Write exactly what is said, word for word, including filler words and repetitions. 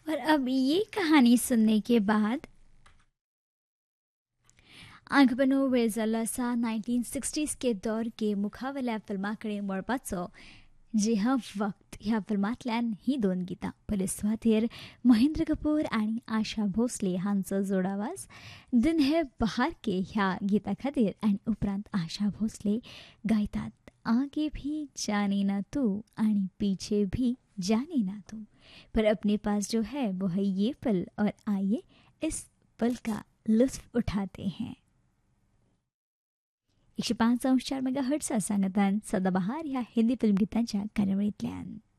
और अब ये कहानी सुनने के बाद आंखबनो वेळ जाल्लो आसा नायन्टीन सिक्स्टीज के दौर के मुखावेल्या फिल्मा कडेन वळपाचो. जे हा वक्त ह्या फिल्मांतल्यान ही दोन गितां. पयले सुवातेर महेंद्र कपूर आनी आशा भोसले हांचो जोड आवाज दिन है बहार के ह्या गिता खातीर आनी उपरांत आशा भोसले गायतात आगे भी जाने ना तू आनी पीछे भी जाने ना तू. पर अपने पास जो है वो है ये पल और आइए इस पल का लुत्फ उठाते हैं. एकशे पाच अंश चार मेगा हर्ट्स सांगतान सदाबहार ह्या हिंदी फिल्म गितांच्या कार्यावळींतल्यान.